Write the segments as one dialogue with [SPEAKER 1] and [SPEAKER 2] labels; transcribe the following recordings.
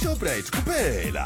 [SPEAKER 1] Shoprite kuphela.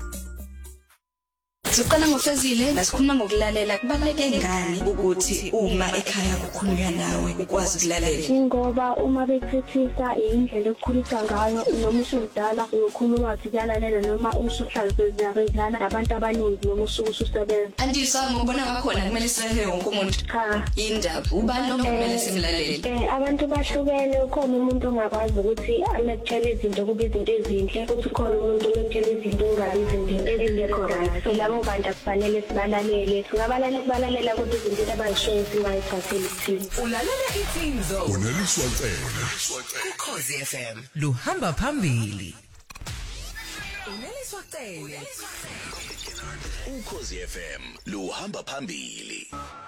[SPEAKER 2] Siqala ngofezile lasikhuluma ngokulalela kubaleke ngani ukuthi uma ekhaya kukhulunywa nawe ukwazi ukulalela.
[SPEAKER 3] Ngoba uma bekuthithisa indlela okukhulisa ngayo noma usudala uyokhuluma ukuthi kuyalalela noma usuhlazezana nabantu abaningi noma ususebenza.
[SPEAKER 2] Andisami ubona ngakhona kumele silalele wonke umuntu.
[SPEAKER 3] Cha.
[SPEAKER 2] Indaba ubani lo kumele simlalele.
[SPEAKER 3] Abantu bahlukene khona umuntu ongakwazi ukuthi amekutshela izinto kube izinto ezinhle futhi khona umuntu omekutshela izinto ungabi izinto ezingekho right. So labo bantu akufanele sibalalele. Singabalalela ukuthi izinto abayishoyo singayithatheli kuthini.
[SPEAKER 4] Ulalela iTinzo.
[SPEAKER 1] Uneliswa cela.
[SPEAKER 4] Ukhozi FM. Luhamba phambili. Uneliswa cela.
[SPEAKER 1] Ukhozi FM luhamba phambili.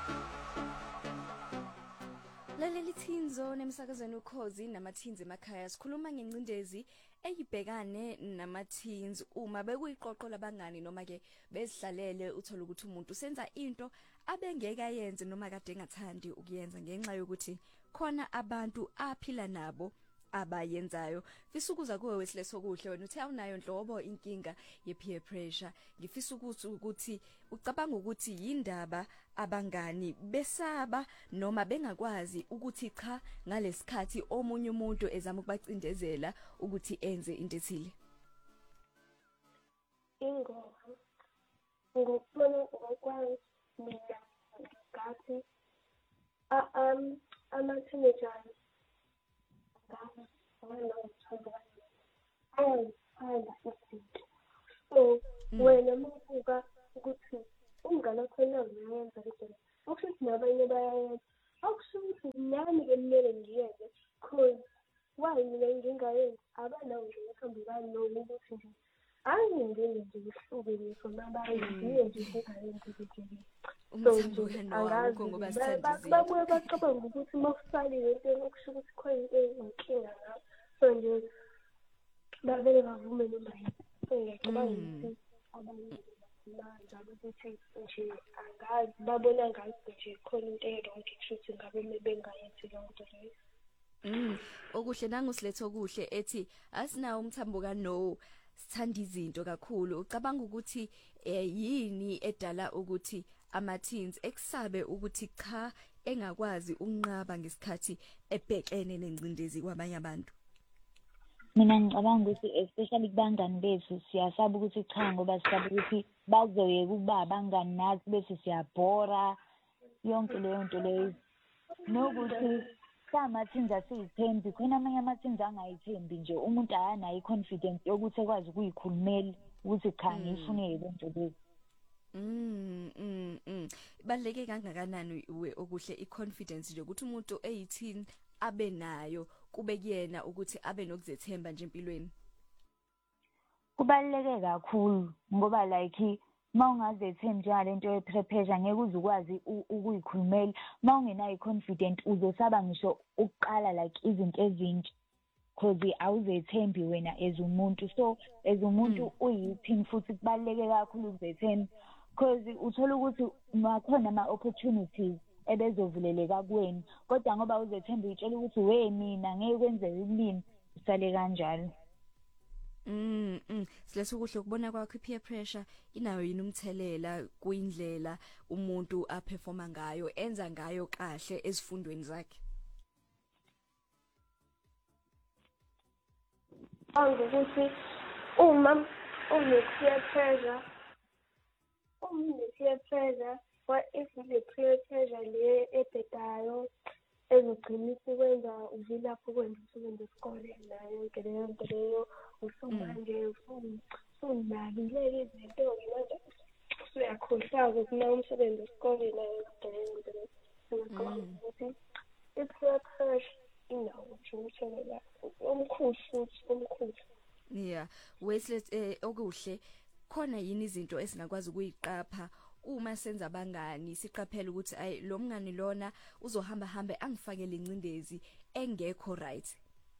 [SPEAKER 5] Laleli Tinzo nemsakazweni ukhozi namathinzi emakhaya sikhuluma ngencindezi eyibhekane namathinzi uma bekuyiqoqo labangani noma ke bezihlalele uthola ukuthi umuntu senza into abengeke ayenze noma kade engathandi ukuyenza ngenxa yokuthi khona abantu aphila nabo abayenzayo. Fisa ukuza kuwe wesileso kuhle wena uthi awunayo nhlobo inkinga ye-peer pressure. Ngifisa ukuthi ucabanga ukuthi yindaba abangani besaba noma bengakwazi ukuthi cha ngalesikhathi omunye umuntu ezama ukubacindezela ukuthi enze into ethile.
[SPEAKER 3] Ngokubona ngokwami mina ngathi ama-teenagers so wena mubuka ukuthi umngane wakho uyayenza into ukusho nabanye bayayenza akusho ukuthi nami ke kumele ngiyenze cause why mina ngingayenzi abanawo nje uhambe bani noma ukuthi nje angingene nje uhlukile from abanye ngiye nje ngingayenzi ukuthi
[SPEAKER 5] umthambuka nowakho ngoba sithandizile
[SPEAKER 3] babuye bacabanga ukuthi makusalile into okusho ukuthi khona inkinga ngabo so nje bavele bavume noma ngiyacabanga ukuthi abanye njalo ukuthi nje angazi babona ngathi nje khona into eronke futhi ngabe bengayenzi leyo nto leyo.
[SPEAKER 5] Okuhle nangusiletho kuhle ethi asinawo umthambuka no sithanda izinto kakhulu. Ucabanga ukuthi yini edala ukuthi amateens ekusabe ukuthi cha engakwazi ukunqaba ngesikhathi ebhekene nencindezi kwabanye abantu?
[SPEAKER 6] Mina ngicabanga ukuthi especially kubangani bethu siyasaba ukuthi cha ngoba sisaba ukuthi bazoyeka ukuba abangani nathi bese siyabhora yonke leyo nto leyo. Nokuthi amateens asizithembi khona amanye amateens angayithembi nje umuntu ayanayo i-confidence yokuthi ekwazi ukuyikhulumela ukuthi cha ngifune lento leyo.
[SPEAKER 5] Baleke kangakanani okuhle i-confidence nje ukuthi umuntu e18 abe nayo kube kuyena ukuthi abe nokuzethemba nje empilweni?
[SPEAKER 6] Kubaleke kakhulu ngoba like mawungazethembi njalento ye-peer pressure ngeke uzukwazi ukuyikhulumela. Mawungenayo i-confident uzosaba ngisho ukuqala like izinto ezintsha because awuzethembi wena as umuntu. So as umuntu uyi-teen futhi kubaleke kakhulu ukuzethemba because uthola ukuthi makhona ama-opportunities ebezovuleleka kuwena kodwa ngoba uzethemba uyitshela ukuthi we mina ngeke kwenzeke kimi usale kanjalo.
[SPEAKER 5] Silethe kuhle ukubona kwakho i-peer pressure inayo yini umthelela kuyindlela umuntu aperforma ngayo enza ngayo kahle ezifundweni zakhe?
[SPEAKER 3] Ukuthi uma une-peer pressure what if le-peer pressure le ebhedayo ezogcina isikwenza uvilapho ukwenza umsebenzi wesikole nayo yonke leyo nto leyo usumanje usunakile izinto manje usuyakhohlwa ukuthi na umsebenzi wesikole nayo yonke leyo nto leyo ukuthi i-peer pressure inawo nje umthelela omkhulu futhi omkhulu.
[SPEAKER 5] Yeah, Wesley okuhle khona yini izinto esingakwazi ukuyiqapha uma senza abangani siqaphela ukuthi ay lo mngani lona uzohamba hambe angifakele incindezi engekho right?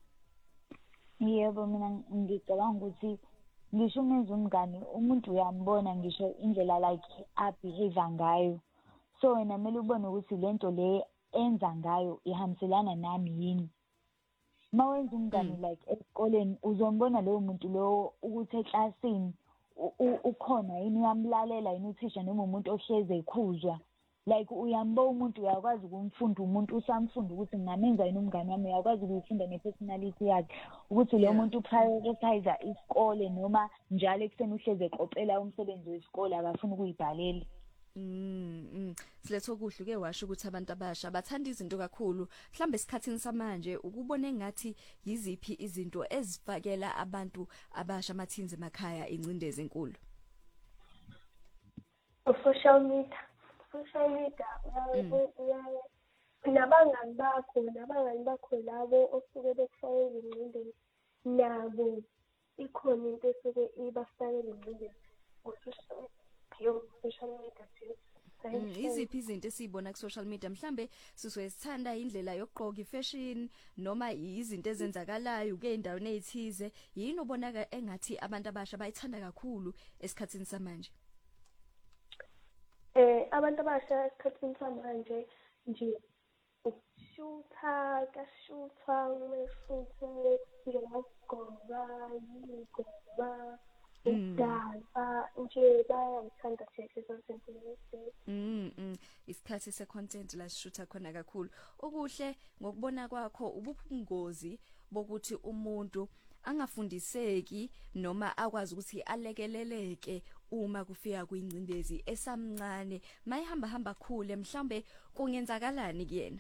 [SPEAKER 6] Yebo mina ngicabanga ukuthi ngisho umenza umngani umuntu uyambona ngisho indlela like abehave ngayo. So wena kumele ubone ukuthi lento le enza ngayo ihambiselana nami yini. mawenza umngane like esikoleni uzombona lowo muntu lowo ukuthi eclassini ukhona yini uyamlalela yini uthisha noma umuntu ohleze ekhuzwa like uyambo umuntu uyakwazi ukumfunda umuntu usamfunda ukuthi ngamenza yini umngane wami uyakwazi ukufunda nepersonality yakhe ukuthi lo muntu prioritize isikole noma njalo ekseni uhleze eqopela umsebenzi wesikole akafuna ukuyibhalela.
[SPEAKER 5] Siletho kuhle ke washo ukuthi abantu abasha bathanda izinto kakhulu mhlambe esikhathini samanje ukubona engathi yiziphi izinto ezifakela abantu abasha amathini emakhaya incindezi enkulu.
[SPEAKER 3] Social media nabangani bakho labo osuke bekufakela incindezi nabo ikhona into esuke ibafakela incindezi social media.
[SPEAKER 5] Iziphi izinto esizibona ku social media mhlambe siswesithanda indlela yokugqoka ifashion noma izinto ezenzakalayo ke endaweni ezithize yini obonaka engathi abantu abasha bayithanda kakhulu esikhathini samanje?
[SPEAKER 3] Abantu abasha esikhathini samanje nje ukshutha umefuthe ngokugqoka yingoma udansa nje bayayithanda lezo zinto lezi.
[SPEAKER 5] Isikhathi se-content la sishutha khona kakhulu. Okuhle ngokubona kwakho ubungozi bokuthi umuntu angafundiseki noma akwazi ukuthi alekeleleke uma kufika kuyincindezi esamncane mayihamba khule mhlambe kungenzakalani kuyena?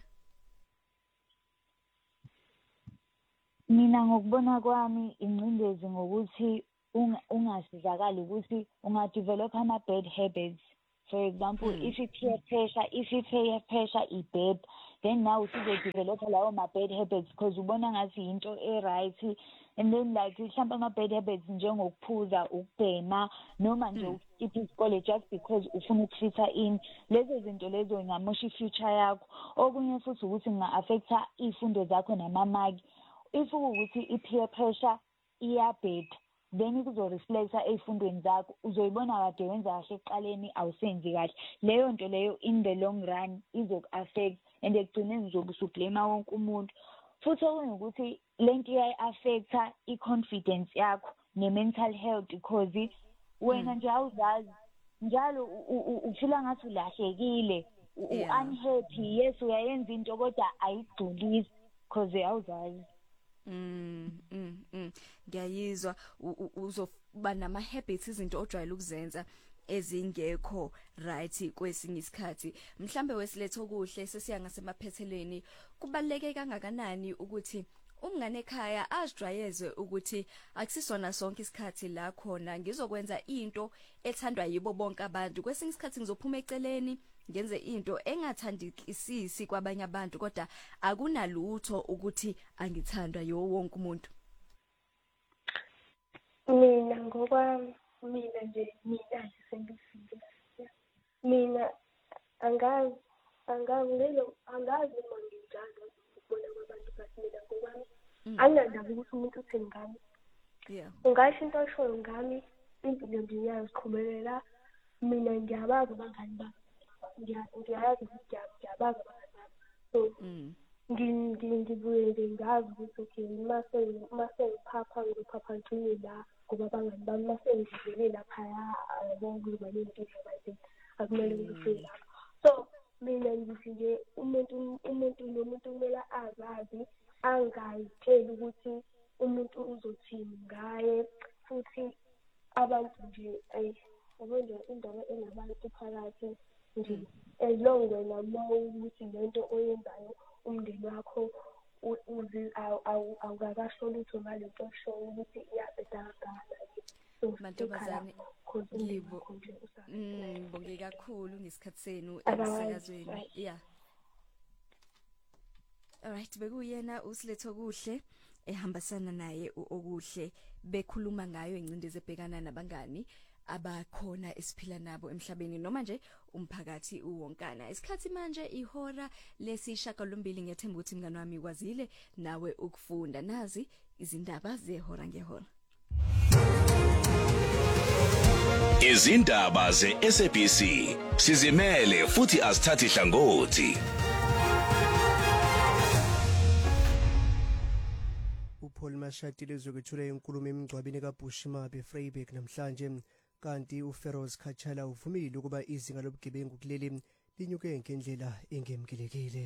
[SPEAKER 6] Mina ngokubona kwami incindezi ngokuthi ungasizakala ukuthi ungadevelop ama bad habits. For example, if you peer pressure ibed, then now you develop lawo ma bad habits because ubona ngathi into right, and then like mhlawumbe ama bad habits njengokuphuza, ukubhema noma nje ukukipha isikole just because ufuna ukufitha in. Lezo zinto lezo ngamosha future yakho. Okunye futhi ukuthi nga-affecta izifundo zakho namamaki. If ukuthi i-peer pressure iyabed, then kuzoreflecta ezifundweni zakho uzoyibona kade wenza kahle eqaleni awusenzi kahle leyo nto leyo in the long run izoku-affect and ekugcineni uzobe usublame wonke umuntu futhi okunye ukuthi lento iyayi-affecta i-confidence yakho ne-mental health because wena nje awuzazi njalo ufila ngathi ulahlekile u-unhappy yes uyayenza into kodwa ayigculisi because awuzazi.
[SPEAKER 5] Ngiyayizwa uzoba nama habits izinto ojwayele ukuzenza ezingekho right kwesinye isikhathi mhlambe wesiletho kuhle sesiya ngasemaphethelweni kubaleke kangakanani ukuthi umngane ekhaya azijwayeze ukuthi akusisona sonke isikhathi la khona ngizokwenza into ethandwa yibo bonke abantu kwesinye isikhathi ngizophuma eceleni ngenze into engathandikisisi kwabanye abantu kodwa akunalutho ukuthi angithandwa wonke umuntu.
[SPEAKER 3] Mina ngokwami mina sengifile mina angazi uma nginjalo ukubona kwabantu bathi mina ngokwami anginandaba ukuthi umuntu uthini ngami. Ungasho into oshoyo ngami impilo nje iyaziqhubekela mina ngiyabazi abangani bami ngiyazi ukuthi ngiyabazi abangani bami so ngibuye ngazi ukuthi okay mase ngiphapha ngiphaphantshile la ngoba abangani bami mase ngidlule laphaya bonke baningi into abayithi akumele ngifike lapho so mina ngithi nje umuntu nomuntu kumele azazi angayitsheli ukuthi umuntu uzothini ngaye futhi abantu nje yabona indaba enabantu phakathi nje as long wena ukuthi lento oyenzayo umndeni wakho awukakasho lutho ngalento oshoyo ukuthi iyabhedakala
[SPEAKER 5] mantombazane ngibonge kakhulu ngesikhathi senu emsakazweni alright bekuyena usiletho kuhle ehambasana naye okuhle bekhuluma ngayo incindezi ebhekana nabangani abakhona esiphila nabo emhlabeni noma nje umphakathi uwonkana. Isikhathi manje ihora lesishagalombili ngiyethemba ukuthi mngani wami kwazile nawe ukufunda nazi izindaba zehora ngehora.
[SPEAKER 1] Izindaba ze-SABC sizimele futhi asithathi hlangothi.
[SPEAKER 7] mashadile uzokwethula inkulumo emingcwabeni kaBushmabe eVryburg namhlanje, kanti uFeroz Khatshana uvumile ukuba izinga lobugebengu kuleli linyuke ngendlela engemkelekile.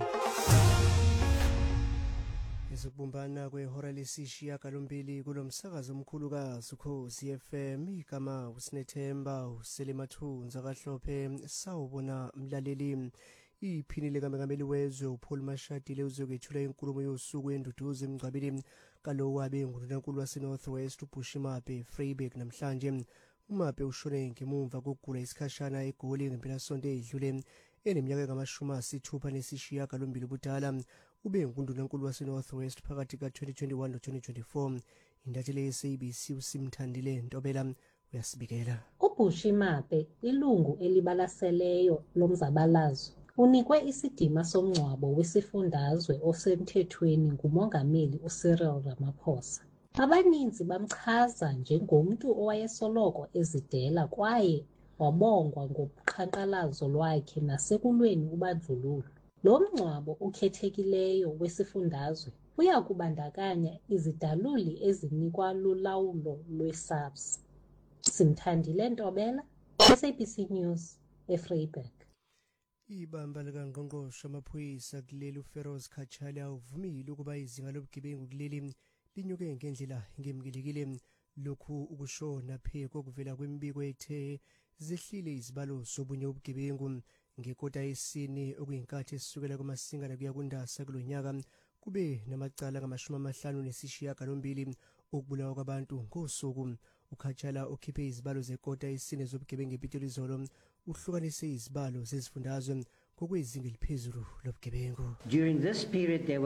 [SPEAKER 7] Izokubumbana kwehora lesishiyagalombili kulo msakazo omkhulukazi Ukhozi FM, igama uSinethemba uSelemathunza kaHlophe. Sawubona mlaleli. Iphini likaMengameli wezwe uPaul Mashadile uzokwethula inkulumo yosuku enduduzo emngcwabeni kalowo wabe nguNdunankulu waseNorth West uBushmabe eVryburg namhlanje. uMabe ushone ngemuva kokugula isikhashana eGoli ngempelasonto eyedlule eneminyaka engama-60 ubudala. Ube nguNdunankulu waseNorth West phakathi ka-2021 no-2024. Intatheli ye-SABC uSimthandile Ntobela uyasibikela.
[SPEAKER 8] uBushmabe, ilungu elibalaseleyo lomzabalazo, unikwe isidima somngcwabo wesifundazwe osemthethweni nguMongameli uCyril Ramaphosa. Abaninzi bamchaza njengomntu owayesoloko ezidela kwaye wabongwa ngoqhankqalazo lwakhe nasekulweni ubandlululo. Lo mngcwabo ukhethekileyo wesifundazwe uya kubandakanya izidaluli ezinikwa lulawulo lwe-SAPS. Simthandile Ntobela, SABC News, eVryburg.
[SPEAKER 7] Ibamba likaNgqongqoshe wamaphoyisa kuleli uFeroz Khatshana uvumile ukuba izinga lobugebengu kuleli linyuke ngendlela engemkelekile. Lokhu ukushona phe kokuvela kwemibiko ethe zehlile izibalo zobunye ubugebengu ngekota yesine okuyinkathi esukela kuMasingana kuya kuNdasa kulo nyaka. Kube namacala angama-58 okubulawa kwabantu ngosuku. uKhatshana okhiphe izibalo zekota yesine zobugebengu ePitoli Izolo uhlukanise izibalo zezifundazwe ngokwezinga eliphezulu lobugebengu.
[SPEAKER 9] During this period there